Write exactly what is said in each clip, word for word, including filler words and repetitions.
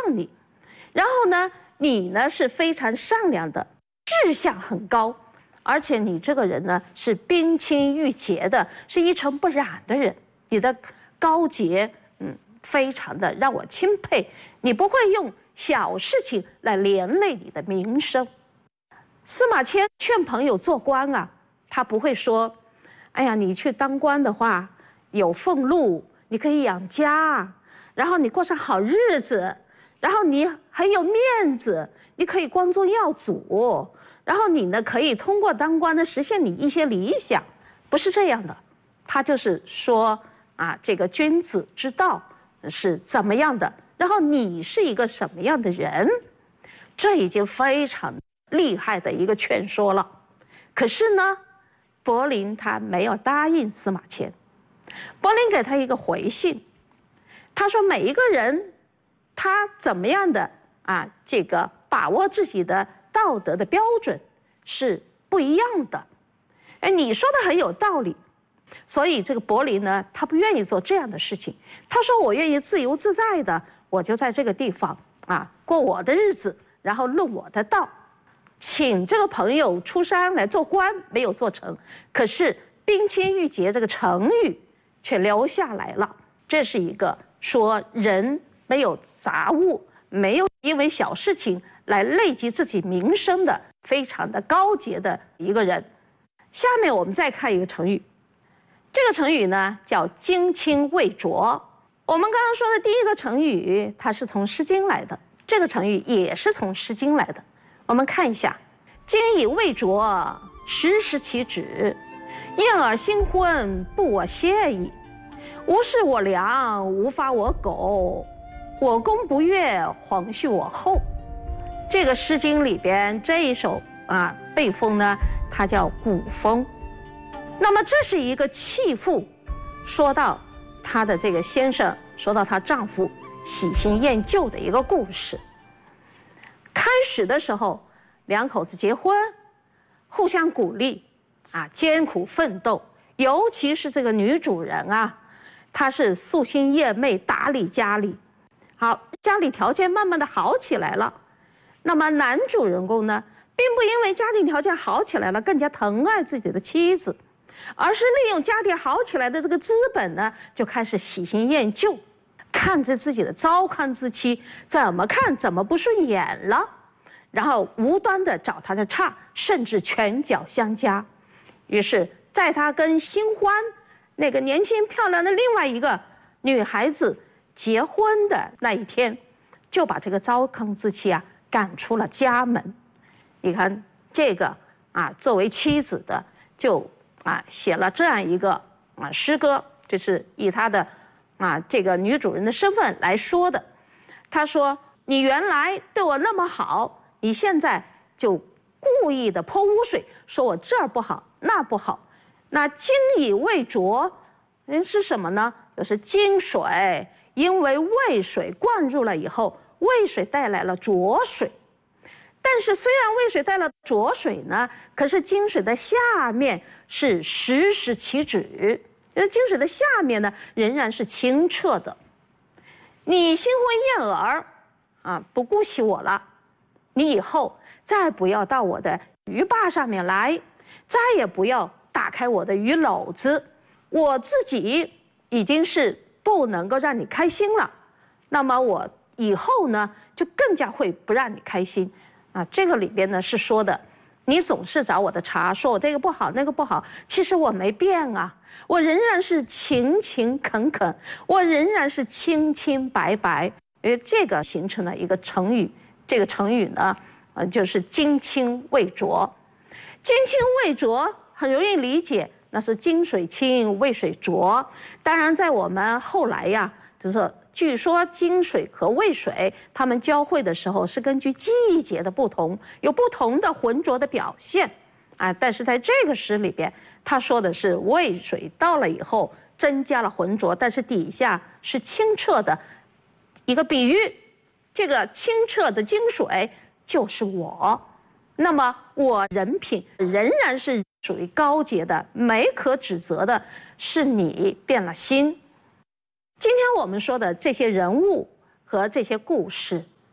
你。然后呢，你呢是非常善良的，志向很高，而且你这个人呢是冰清玉洁的，是一尘不染的人。你的高洁，嗯，非常的让我钦佩。你不会用小事情来连累你的名声。司马迁劝朋友做官啊，他不会说，哎呀，你去当官的话有俸禄，你可以养家，然后你过上好日子，然后你很有面子，你可以光宗耀祖，然后你呢可以通过当官呢实现你一些理想。不是这样的，他就是说啊，这个君子之道是怎么样的，然后你是一个什么样的人，这已经非常厉害的一个劝说了。可是呢，柏林他没有答应司马迁。柏林给他一个回信，他说每一个人他怎么样的啊，这个把握自己的道德的标准是不一样的。哎，你说的很有道理。所以这个柏林呢，他不愿意做这样的事情。他说我愿意自由自在的，我就在这个地方啊过我的日子，然后论我的道。请这个朋友出山来做官，没有做成，可是冰清玉洁这个成语却留下来了。这是一个说人没有杂物，没有因为小事情来累积自己名声的非常的高洁的一个人。下面我们再看一个成语，这个成语呢叫荆青未啄。我们刚刚说的第一个成语，它是从《诗经》来的，这个成语也是从《诗经》来的。我们看一下，今以未啄，时时其止，燕尔新婚，不我歇矣。无事我良，无发我苟，我公不悦，皇恤我后。这个《诗经》里边这一首啊背风呢，它叫古风。那么这是一个弃妇说到她的这个先生，说到她丈夫喜新厌旧的一个故事。开始的时候，两口子结婚，互相鼓励啊，艰苦奋斗。尤其是这个女主人啊，她是夙兴夜寐，打理家里，好，家里条件慢慢的好起来了。那么男主人公呢，并不因为家庭条件好起来了更加疼爱自己的妻子，而是利用家庭好起来的这个资本呢，就开始喜新厌旧，看着自己的糟糠之妻怎么看怎么不顺眼了，然后无端的找他的茬，甚至拳脚相加。于是在他跟新欢那个年轻漂亮的另外一个女孩子结婚的那一天，就把这个糟糠之妻啊赶出了家门。你看这个啊，作为妻子的就啊写了这样一个啊诗歌，就是以他的啊这个女主人的身份来说的。他说：“你原来对我那么好，你现在就故意的泼污水，说我这儿不好那不好。那荆以未啄，嗯是什么呢？就是荆水，因为渭水灌入了以后，渭水带来了浊水。但是虽然渭水带了浊水呢，可是荆水的下面是时时其止，呃，荆水的下面呢仍然是清澈的。你新婚燕尔啊，不顾惜我了，你以后再不要到我的鱼坝上面来，再也不要打开我的鱼篓子，我自己已经是不能够让你开心了，那么我以后呢就更加会不让你开心啊。这个里边呢是说的，你总是找我的茬，说我这个不好那个不好，其实我没变啊，我仍然是勤勤恳恳，我仍然是清清白白。因为这个形成了一个成语，这个成语呢呃就是荆青未啄。荆青未啄很容易理解，那是荆水清渭水浊。当然在我们后来呀，就是据说荆水和渭水它们交汇的时候是根据季节的不同，有不同的浑浊的表现啊。但是在这个诗里边，他说的是渭水到了以后增加了浑浊，但是底下是清澈的一个比喻，这个清澈的荆水就是我，那么我人品仍然是属于高洁的，没可指责的，是你变了心。今天我们说的这些人物和这些故事，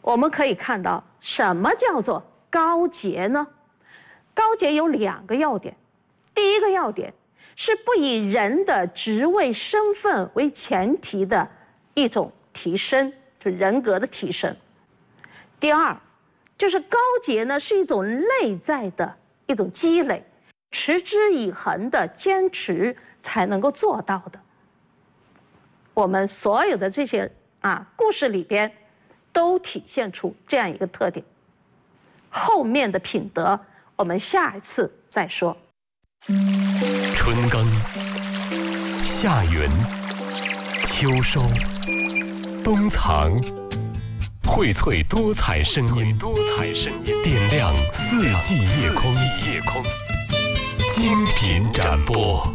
我们可以看到什么叫做高洁呢？高洁有两个要点，第一个要点是不以人的职位身份为前提的一种提升，就人格的提升。第二，就是高洁呢是一种内在的一种积累，持之以恒的坚持才能够做到的。我们所有的这些啊故事里边，都体现出这样一个特点。后面的品德，我们下一次再说。 春耕、夏耘、秋收、冬藏，荟萃多彩声音，多彩声音，点亮四季夜空。夜空，精品展播。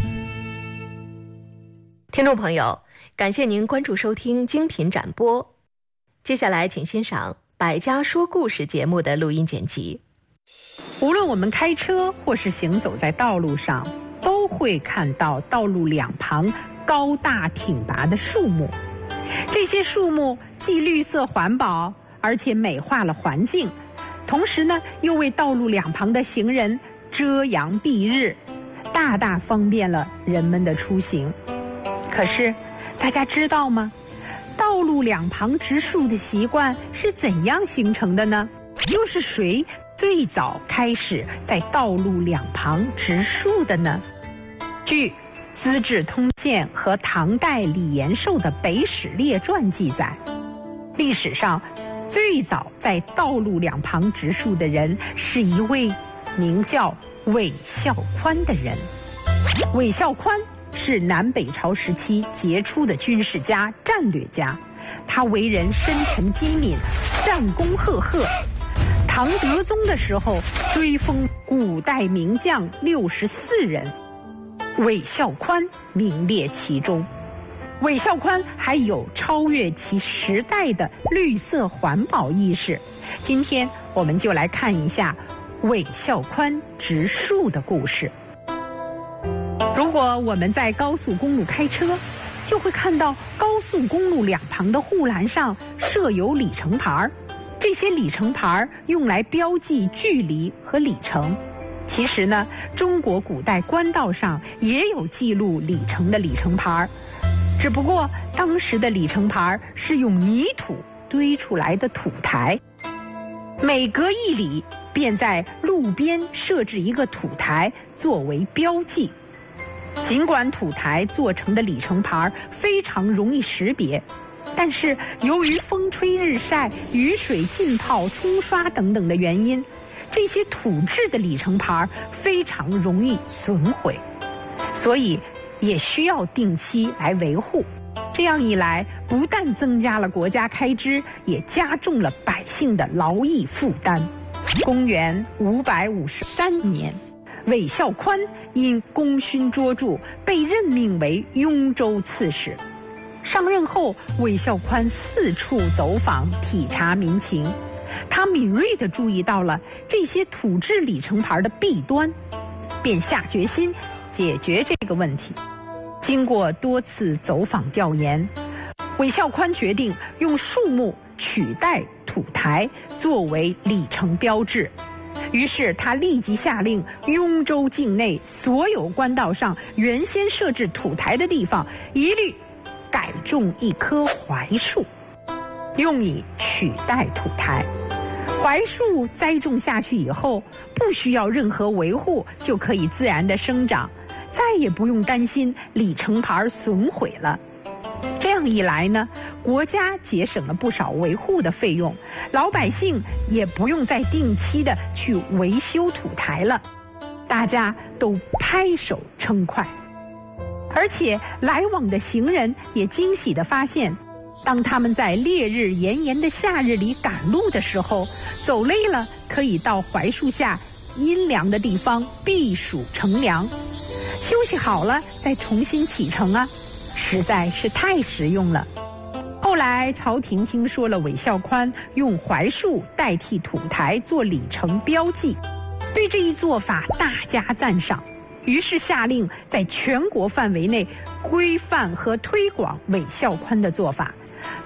听众朋友，感谢您关注收听精品展播。接下来，请欣赏《百家说故事》节目的录音剪辑。 无论我们开车或是行走在道路上，都会看到道路两旁高大挺拔的树木。这些树木既绿色环保，而且美化了环境，同时呢，又为道路两旁的行人遮阳蔽日，大大方便了人们的出行。可是，大家知道吗？道路两旁植树的习惯是怎样形成的呢？又是谁最早开始在道路两旁植树的呢？据《资治通鉴》和唐代李延寿的《北史列传》记载，历史上最早在道路两旁植树的人是一位名叫韦孝宽的人。韦孝宽是南北朝时期杰出的军事家、战略家，他为人深沉机敏，战功赫赫。唐德宗的时候，追封古代名将六十四人，韦孝宽名列其中。韦孝宽还有超越其时代的绿色环保意识。今天我们就来看一下韦孝宽植树的故事。如果我们在高速公路开车，就会看到高速公路两旁的护栏上设有里程牌，这些里程牌用来标记距离和里程。其实呢，中国古代官道上也有记录里程的里程牌，只不过当时的里程牌是用泥土堆出来的土台，每隔一里便在路边设置一个土台作为标记。尽管土台做成的里程牌非常容易识别，但是由于风吹日晒、雨水浸泡、冲刷等等的原因，这些土制的里程牌非常容易损毁，所以也需要定期来维护。这样一来，不但增加了国家开支，也加重了百姓的劳役负担。公元五百五十三年，韦孝宽因功勋卓著，被任命为雍州刺史。上任后，韦孝宽四处走访，体察民情。他敏锐地注意到了这些土制里程牌的弊端，便下决心解决这个问题。经过多次走访调研，韦孝宽决定用树木取代土台作为里程标志。于是他立即下令，雍州境内所有官道上原先设置土台的地方，一律改种一棵槐树，用以取代土台。槐树栽种下去以后，不需要任何维护，就可以自然的生长，再也不用担心里程牌损毁了。这样一来呢，国家节省了不少维护的费用，老百姓也不用再定期的去维修土台了，大家都拍手称快。而且来往的行人也惊喜地发现，当他们在烈日炎炎的夏日里赶路的时候，走累了可以到槐树下阴凉的地方避暑乘凉，休息好了再重新启程啊，实在是太实用了。后来朝廷听说了韦孝宽用槐树代替土台做里程标记，对这一做法大加赞赏，于是下令在全国范围内规范和推广韦孝宽的做法。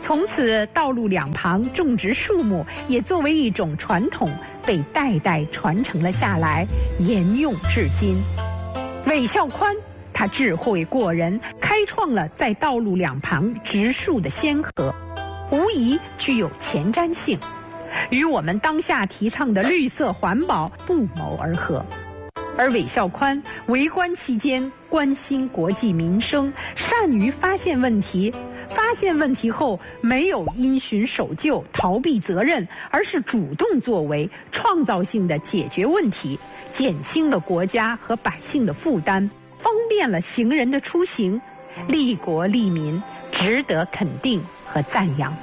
从此道路两旁种植树木也作为一种传统被代代传承了下来，沿用至今。韦孝宽他智慧过人，开创了在道路两旁植树的先河，无疑具有前瞻性，与我们当下提倡的绿色环保不谋而合。而韦孝宽为官期间关心国计民生，善于发现问题，发现问题后没有因循守旧逃避责任，而是主动作为，创造性的解决问题，减轻了国家和百姓的负担，方便了行人的出行，利国利民，值得肯定和赞扬。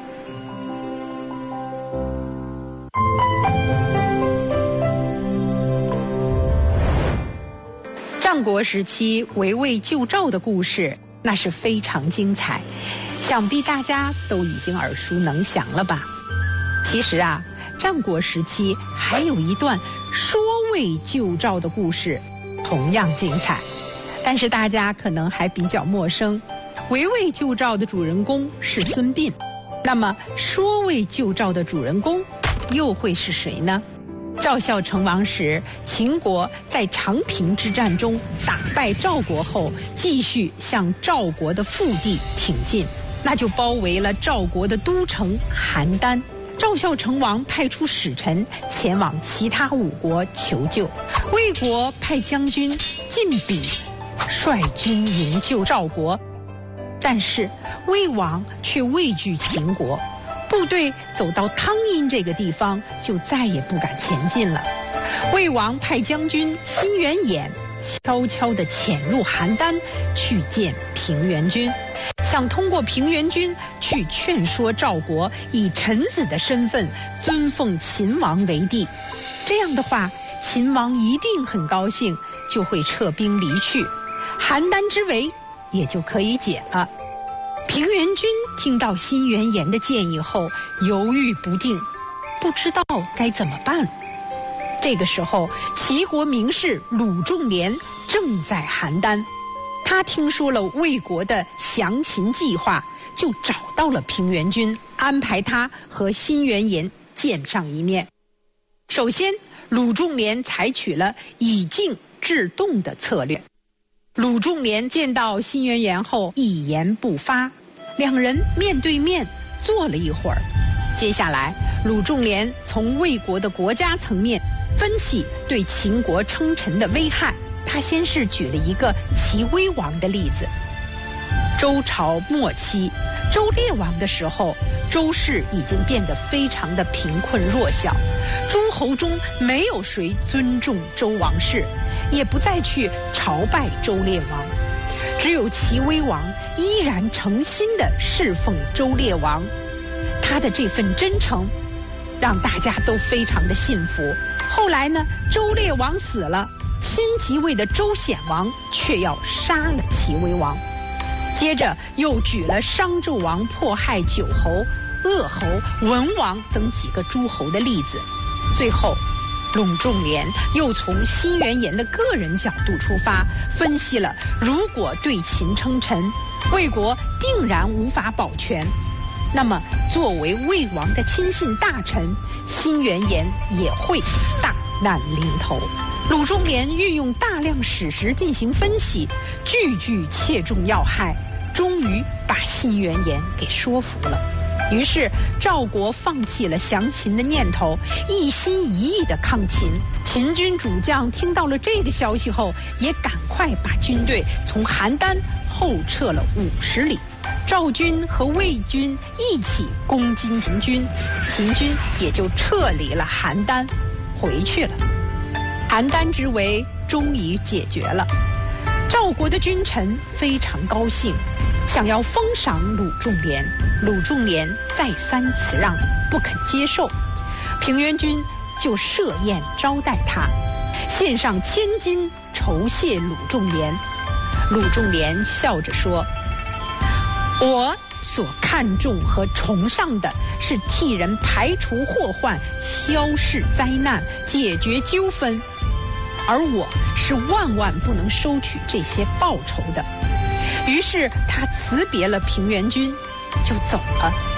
战国时期围魏救赵的故事，那是非常精彩，想必大家都已经耳熟能详了吧？其实啊，战国时期还有一段说魏救赵的故事，同样精彩，但是大家可能还比较陌生。围魏救赵的主人公是孙膑，那么说魏救赵的主人公又会是谁呢？赵孝成王时，秦国在长平之战中打败赵国后，继续向赵国的腹地挺进，那就包围了赵国的都城邯郸。赵孝成王派出使臣前往其他五国求救，魏国派将军晋鄙率军营救赵国，但是魏王却畏惧秦国，部队走到汤阴这个地方就再也不敢前进了。魏王派将军辛元衍悄悄地潜入邯郸去见平原君，想通过平原君去劝说赵国以臣子的身份尊奉秦王为帝，这样的话秦王一定很高兴，就会撤兵离去，邯郸之围也就可以解了。平原君听到辛元衍的建议后犹豫不定，不知道该怎么办。这个时候齐国名士鲁仲连正在邯郸，他听说了魏国的降秦计划，就找到了平原君，安排他和辛元衍见上一面。首先鲁仲连采取了以静制动的策略，鲁仲连见到辛元衍后一言不发，两人面对面坐了一会儿。接下来鲁仲连从魏国的国家层面分析对秦国称臣的危害，他先是举了一个齐威王的例子。周朝末期，周烈王的时候，周氏已经变得非常的贫困弱小，诸侯中没有谁尊重周王室，也不再去朝拜周烈王，只有齐威王依然诚心地侍奉周烈王。他的这份真诚让大家都非常的信服。后来呢，周烈王死了，新即位的周显王却要杀了齐威王，接着又举了商纣王迫害九侯、鄂侯、文王等几个诸侯的例子。最后鲁仲连又从辛元衍的个人角度出发，分析了如果对秦称臣，魏国定然无法保全，那么作为魏王的亲信大臣，辛元衍也会大难临头。鲁仲连运用大量史实进行分析，句句切中要害，终于把辛元衍给说服了。于是赵国放弃了降秦的念头，一心一意的抗秦。秦军主将听到了这个消息后，也赶快把军队从邯郸后撤了五十里。赵军和魏军一起攻击秦军，秦军也就撤离了邯郸，回去了。邯郸之围终于解决了，赵国的君臣非常高兴，想要封赏鲁仲连。鲁仲连再三辞让，不肯接受。平原君就设宴招待他，献上千金酬谢鲁仲连。鲁仲连笑着说：“我所看重和崇尚的是替人排除祸患、消逝灾难、解决纠纷，而我是万万不能收取这些报酬的。”于是他辞别了平原君，就走了。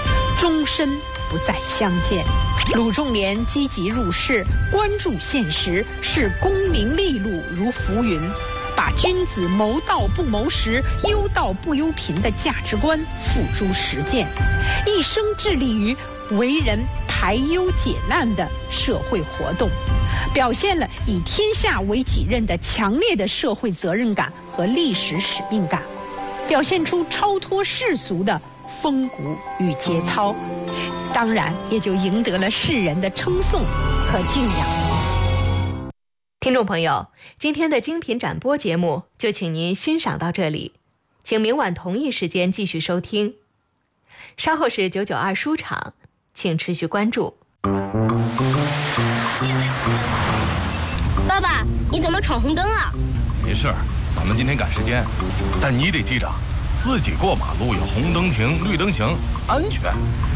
终身不再相见。鲁仲连积极入世，关注现实，视功名利禄如浮云，把君子谋道不谋食，忧道不忧贫的价值观付诸实践，一生致力于为人排忧解难的社会活动，表现了以天下为己任的强烈的社会责任感和历史使命感，表现出超脱世俗的风骨与节操，当然也就赢得了世人的称颂和敬仰。 听众朋友，今天的精品展播节目就请您欣赏到这里，请明晚同一时间继续收听。稍后是九九二书场，请持续关注。 爸爸，你怎么闯红灯啊？ 没事儿，咱们今天赶时间，但你得记着，自己过马路有红灯停，绿灯行，安全。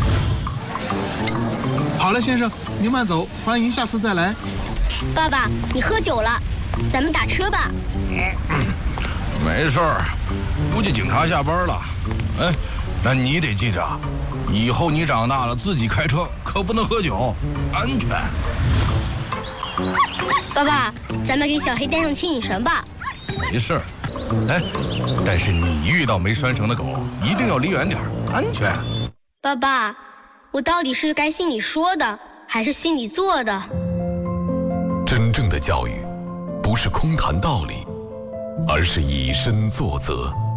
好了，先生，您慢走，欢迎下次再来。 爸爸，你喝酒了，咱们打车吧。 嗯，没事儿，估计警察下班了。哎，那你得记着，以后你长大了自己开车可不能喝酒，安全。 爸爸，咱们给小黑带上牵引绳吧。 没事儿，哎，但是你遇到没拴绳的狗，一定要离远点，安全。 爸爸，我到底是该信你说的，还是信你做的？ 真正的教育，不是空谈道理，而是以身作则。